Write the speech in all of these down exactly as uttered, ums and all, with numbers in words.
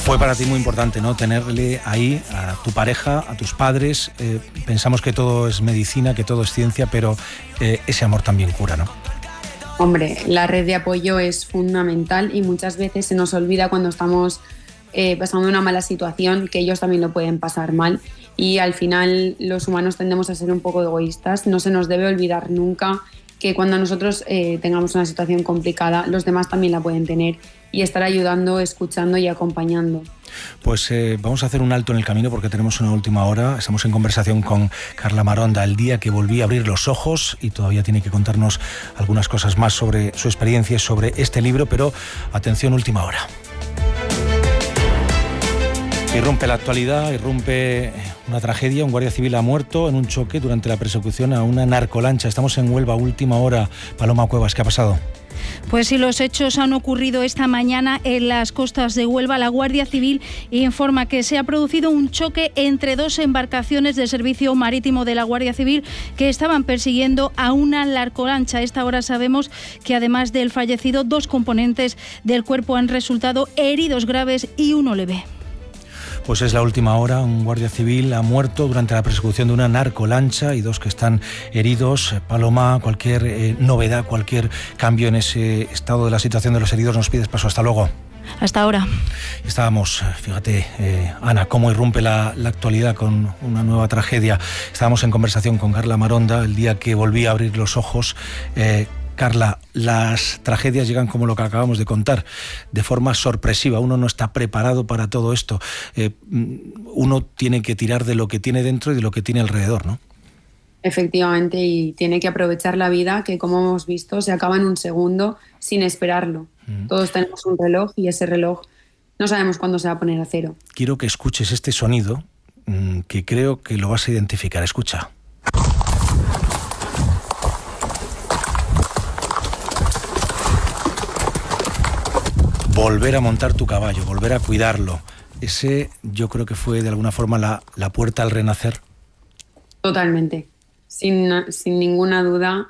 Fue para ti muy importante, ¿no?, tenerle ahí a tu pareja, a tus padres. Eh, pensamos que todo es medicina, que todo es ciencia, pero eh, ese amor también cura, ¿no? Hombre, la red de apoyo es fundamental y muchas veces se nos olvida cuando estamos eh, pasando una mala situación que ellos también lo pueden pasar mal, y al final los humanos tendemos a ser un poco egoístas. No se nos debe olvidar nunca que cuando nosotros eh, tengamos una situación complicada, los demás también la pueden tener, y estar ayudando, escuchando y acompañando. Pues eh, vamos a hacer un alto en el camino porque tenemos una última hora. Estamos en conversación con Carla Maronda, el día que volví a abrir los ojos, y todavía tiene que contarnos algunas cosas más sobre su experiencia y sobre este libro, pero atención, última hora. Irrumpe la actualidad, irrumpe una tragedia. Un guardia civil ha muerto en un choque durante la persecución a una narcolancha. Estamos en Huelva, última hora. Paloma Cuevas, ¿qué ha pasado? Pues sí, los hechos han ocurrido esta mañana en las costas de Huelva. La Guardia Civil informa que se ha producido un choque entre dos embarcaciones del servicio marítimo de la Guardia Civil que estaban persiguiendo a una narcolancha. A esta hora sabemos que además del fallecido, dos componentes del cuerpo han resultado heridos graves y uno leve. Pues es la última hora. Un guardia civil ha muerto durante la persecución de una narcolancha y dos que están heridos. Paloma, cualquier eh, novedad, cualquier cambio en ese estado de la situación de los heridos, nos pides paso. Hasta luego. Hasta ahora. Estábamos, fíjate, eh, Ana, cómo irrumpe la, la actualidad con una nueva tragedia. Estábamos en conversación con Carla Maronda el día que volví a abrir los ojos. Eh, Carla, las tragedias llegan, como lo que acabamos de contar, de forma sorpresiva. Uno no está preparado para todo esto. Eh, uno tiene que tirar de lo que tiene dentro y de lo que tiene alrededor, ¿no? Efectivamente, y tiene que aprovechar la vida, que como hemos visto se acaba en un segundo sin esperarlo. Mm. Todos tenemos un reloj y ese reloj no sabemos cuándo se va a poner a cero. Quiero que escuches este sonido mmm, que creo que lo vas a identificar. Escucha. Volver a montar tu caballo, volver a cuidarlo. Ese yo creo que fue de alguna forma la, la puerta al renacer. Totalmente, sin, sin ninguna duda.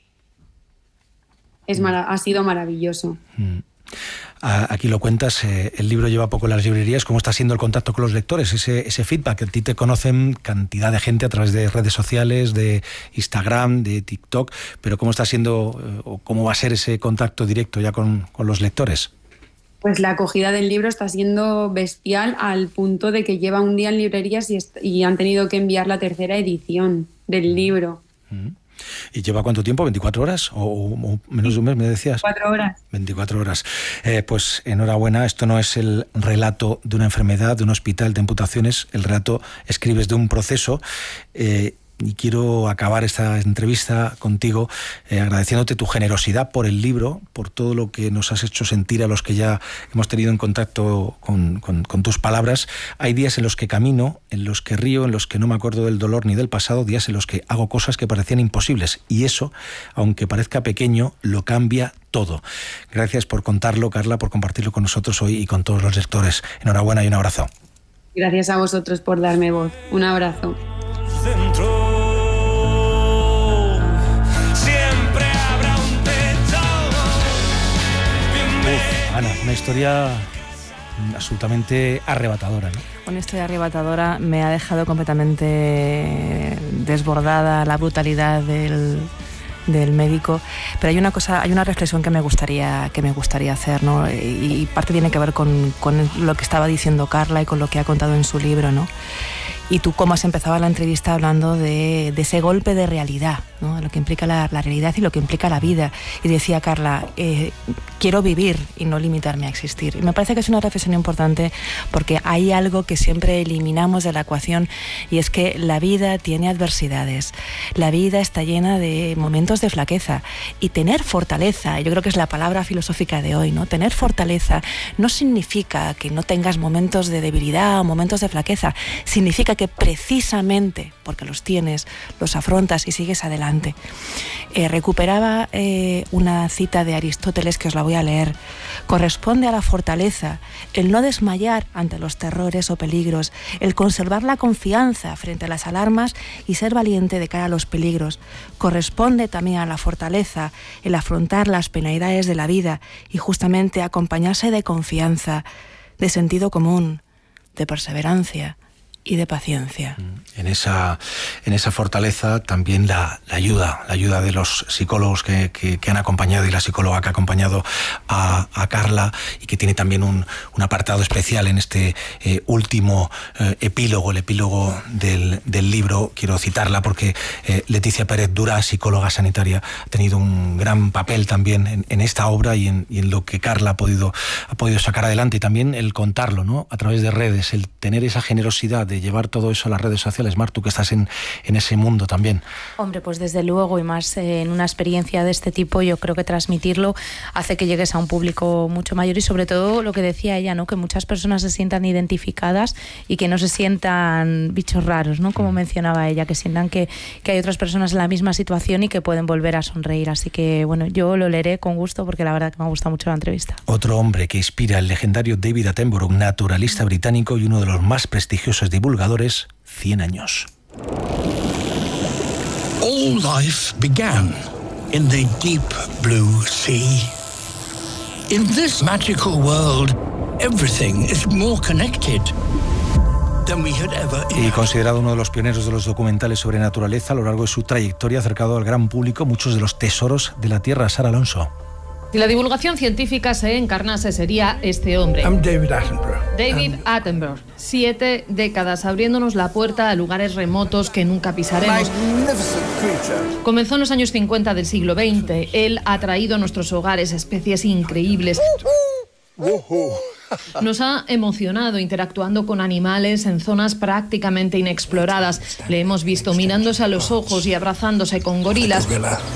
Es mara- ha sido maravilloso. Mm. Aquí lo cuentas, eh, el libro lleva poco en las librerías. ¿Cómo está siendo el contacto con los lectores? Ese, ese feedback, a ti te conocen cantidad de gente a través de redes sociales, de Instagram, de TikTok, pero ¿cómo está siendo eh, o cómo va a ser ese contacto directo ya con, con los lectores? Pues la acogida del libro está siendo bestial, al punto de que lleva un día en librerías y, est- y han tenido que enviar la tercera edición del libro. ¿Y lleva cuánto tiempo? ¿veinticuatro horas? ¿O, o menos de un mes, me decías? veinticuatro horas. veinticuatro horas. Eh, pues enhorabuena, esto no es el relato de una enfermedad, de un hospital de amputaciones, el relato escribes de un proceso. Eh, Y quiero acabar esta entrevista contigo eh, agradeciéndote tu generosidad por el libro, por todo lo que nos has hecho sentir a los que ya hemos tenido en contacto con, con, con tus palabras. Hay días en los que camino, en los que río, en los que no me acuerdo del dolor ni del pasado, días en los que hago cosas que parecían imposibles. Y eso, aunque parezca pequeño, lo cambia todo. Gracias por contarlo, Carla, por compartirlo con nosotros hoy y con todos los lectores. Enhorabuena y un abrazo. Gracias a vosotros por darme voz. Un abrazo. Centro. Siempre habrá un techo. Uf, Ana, una historia absolutamente arrebatadora, ¿no? Una historia arrebatadora. Me ha dejado completamente desbordada la brutalidad del, del médico, pero hay una cosa, hay una reflexión que me gustaría que me gustaría hacer, ¿no? Y, y parte tiene que ver con, con lo que estaba diciendo Carla y con lo que ha contado en su libro, ¿no? Y tú, cómo has empezado la entrevista hablando de, de ese golpe de realidad, ¿no? Lo que implica la, la realidad y lo que implica la vida. Y decía Carla, eh, quiero vivir y no limitarme a existir. Y me parece que es una reflexión importante, porque hay algo que siempre eliminamos de la ecuación, y es que la vida tiene adversidades. La vida está llena de momentos de flaqueza, y tener fortaleza, yo creo que es la palabra filosófica de hoy, ¿no? Tener fortaleza no significa que no tengas momentos de debilidad o momentos de flaqueza, significa que precisamente porque los tienes, los afrontas y sigues adelante. Eh, recuperaba eh, una cita de Aristóteles que os la voy a leer. Corresponde a la fortaleza el no desmayar ante los terrores o peligros, el conservar la confianza frente a las alarmas y ser valiente de cara a los peligros. Corresponde también a la fortaleza el afrontar las penalidades de la vida y justamente acompañarse de confianza. de sentido común, de perseverancia y de paciencia. En esa, en esa fortaleza también la, la ayuda, la ayuda de los psicólogos que, que, que han acompañado y la psicóloga que ha acompañado a, a Carla y que tiene también un, un apartado especial en este eh, último eh, epílogo, el epílogo del, del libro. Quiero citarla porque eh, Leticia Pérez Dura, psicóloga sanitaria, ha tenido un gran papel también en, en esta obra y en, y en lo que Carla ha podido, ha podido sacar adelante, y también el contarlo, ¿no?, a través de redes, el tener esa generosidad de llevar todo eso a las redes sociales. Mar, tú que estás en, en ese mundo también. Hombre, pues desde luego, y más eh, en una experiencia de este tipo, yo creo que transmitirlo hace que llegues a un público mucho mayor y sobre todo lo que decía ella, ¿no?, que muchas personas se sientan identificadas y que no se sientan bichos raros, ¿no?, como mencionaba ella, que sientan que, que hay otras personas en la misma situación y que pueden volver a sonreír. Así que, bueno, yo lo leeré con gusto porque la verdad que me ha gustado mucho la entrevista. Otro hombre que inspira, el legendario David Attenborough, naturalista británico y uno de los más prestigiosos divulgadores, cien años. All life began in the deep blue sea. In this magical world, everything is more connected than we had ever imagined. Y considerado uno de los pioneros de los documentales sobre naturaleza, a lo largo de su trayectoria ha acercado al gran público muchos de los tesoros de la Tierra. Sara Alonso. Si la divulgación científica se encarnase, sería este hombre. I'm David Attenborough. David Attenborough. Siete décadas abriéndonos la puerta a lugares remotos que nunca pisaremos. Comenzó en los años cincuenta del siglo veinte. Él ha traído a nuestros hogares especies increíbles. Nos ha emocionado interactuando con animales en zonas prácticamente inexploradas. Le hemos visto mirándose a los ojos y abrazándose con gorilas.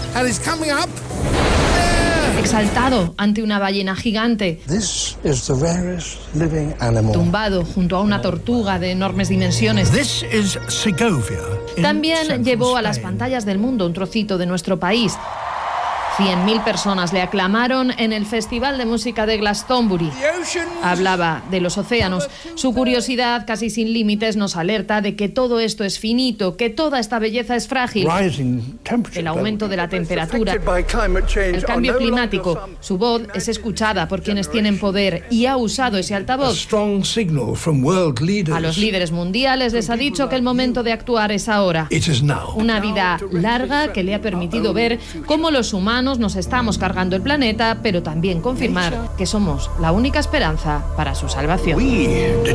Exaltado ante una ballena gigante. This is the rarest living animal. Tumbado junto a una tortuga de enormes dimensiones. This is Segovia. También llevó a las pantallas del mundo un trocito de nuestro país. cien mil personas le aclamaron en el Festival de Música de Glastonbury. Hablaba de los océanos. Su curiosidad, casi sin límites, nos alerta de que todo esto es finito, que toda esta belleza es frágil. El aumento de la temperatura, el cambio climático. Su voz es escuchada por quienes tienen poder y ha usado ese altavoz. A los líderes mundiales les ha dicho que el momento de actuar es ahora. Una vida larga que le ha permitido ver cómo los humanos nos estamos cargando el planeta, pero también confirmar que somos la única esperanza para su salvación. El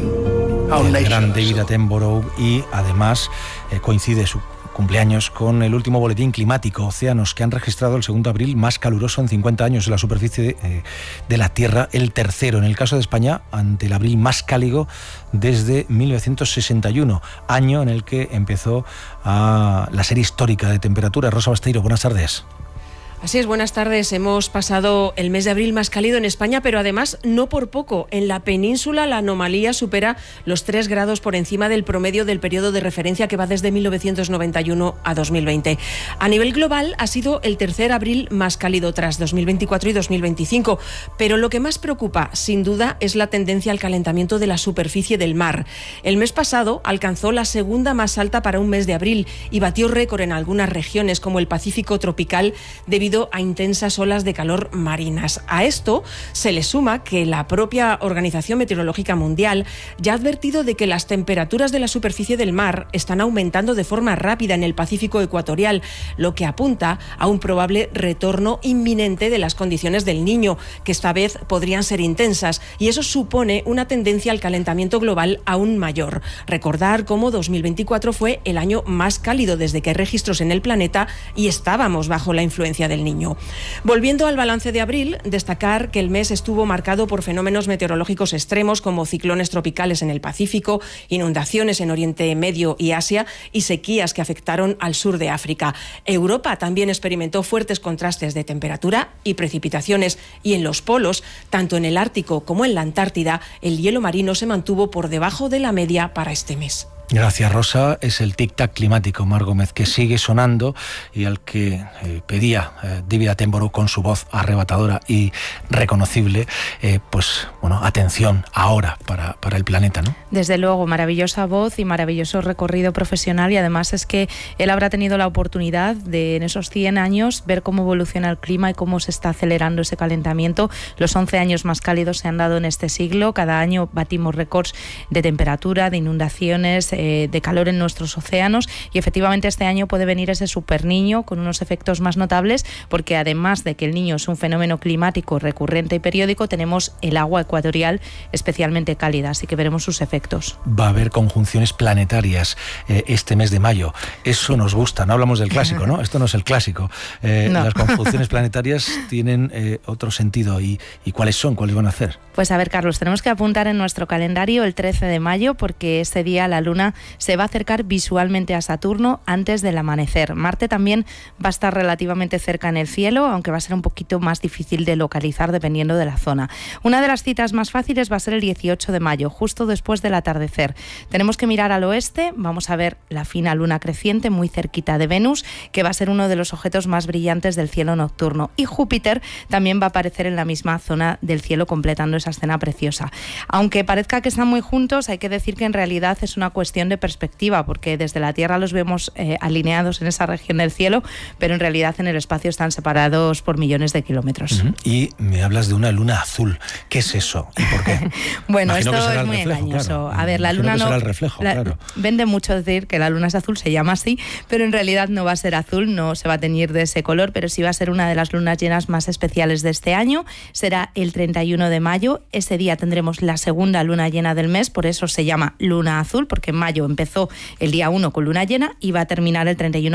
gran David Attenborough, y además eh, coincide su cumpleaños con el último boletín climático. Océanos que han registrado el segundo abril más caluroso en cincuenta años en la superficie de, eh, de la Tierra, el tercero en el caso de España, ante el abril más cálido desde mil novecientos sesenta y uno, año en el que empezó a la serie histórica de temperaturas. Rosa Basteiro, buenas tardes. Así es, buenas tardes. Hemos pasado el mes de abril más cálido en España, pero además no por poco. En la península la anomalía supera los tres grados por encima del promedio del periodo de referencia que va desde mil novecientos noventa y uno a dos mil veinte. A nivel global ha sido el tercer abril más cálido tras dos mil veinticuatro y dos mil veinticinco, pero lo que más preocupa, sin duda, es la tendencia al calentamiento de la superficie del mar. El mes pasado alcanzó la segunda más alta para un mes de abril y batió récord en algunas regiones como el Pacífico tropical debido a intensas olas de calor marinas. A esto se le suma que la propia Organización Meteorológica Mundial ya ha advertido de que las temperaturas de la superficie del mar están aumentando de forma rápida en el Pacífico ecuatorial, lo que apunta a un probable retorno inminente de las condiciones del Niño, que esta vez podrían ser intensas, y eso supone una tendencia al calentamiento global aún mayor. Recordar cómo dos mil veinticuatro fue el año más cálido desde que hay registros en el planeta y estábamos bajo la influencia del Niño. Volviendo al balance de abril, destacar que el mes estuvo marcado por fenómenos meteorológicos extremos como ciclones tropicales en el Pacífico, inundaciones en Oriente Medio y Asia y sequías que afectaron al sur de África. Europa también experimentó fuertes contrastes de temperatura y precipitaciones, y en los polos, tanto en el Ártico como en la Antártida, el hielo marino se mantuvo por debajo de la media para este mes. Gracias, Rosa. Es el tic-tac climático, Mar Gómez, que sigue sonando y al que eh, pedía eh, David Attenborough con su voz arrebatadora y reconocible, eh, pues, bueno, atención ahora para, para el planeta, ¿no? Desde luego, maravillosa voz y maravilloso recorrido profesional, y además es que él habrá tenido la oportunidad de, en esos cien años, ver cómo evoluciona el clima y cómo se está acelerando ese calentamiento. Los once años más cálidos se han dado en este siglo. Cada año batimos récords de temperatura, de inundaciones, eh, de calor en nuestros océanos, y efectivamente este año puede venir ese super niño con unos efectos más notables, porque además de que el niño es un fenómeno climático recurrente y periódico, tenemos el agua ecuatorial especialmente cálida, así que veremos sus efectos. Va a haber conjunciones planetarias eh, este mes de mayo. Eso nos gusta, no hablamos del clásico, ¿no? Esto no es el clásico. Eh, no. Las conjunciones planetarias tienen eh, otro sentido. ¿Y, ¿Y cuáles son? ¿Cuáles van a hacer? Pues a ver, Carlos, tenemos que apuntar en nuestro calendario el trece de mayo, porque ese día la Luna se va a acercar visualmente a Saturno antes del amanecer. Marte también va a estar relativamente cerca en el cielo, aunque va a ser un poquito más difícil de localizar dependiendo de la zona. Una de las citas más fáciles va a ser el dieciocho de mayo, justo después del atardecer. Tenemos que mirar al oeste, vamos a ver la fina luna creciente muy cerquita de Venus, que va a ser uno de los objetos más brillantes del cielo nocturno. Y Júpiter también va a aparecer en la misma zona del cielo, completando esa escena preciosa. Aunque parezca que están muy juntos, hay que decir que en realidad es una cuestión de perspectiva, porque desde la Tierra los vemos eh, alineados en esa región del cielo, pero en realidad en el espacio están separados por millones de kilómetros. Uh-huh. Y me hablas de una luna azul. ¿Qué es eso y por qué? Bueno, Imagino esto es muy reflejo, engañoso. Claro. A ver, la Imagino luna que no... será el reflejo, la, claro. Vende mucho decir que la luna es azul, se llama así, pero en realidad no va a ser azul, no se va a teñir de ese color, pero sí va a ser una de las lunas llenas más especiales de este año. Será el treinta y uno de mayo. Ese día tendremos la segunda luna llena del mes, por eso se llama luna azul, porque en mayo empezó el día uno con luna llena y va a terminar el treinta y uno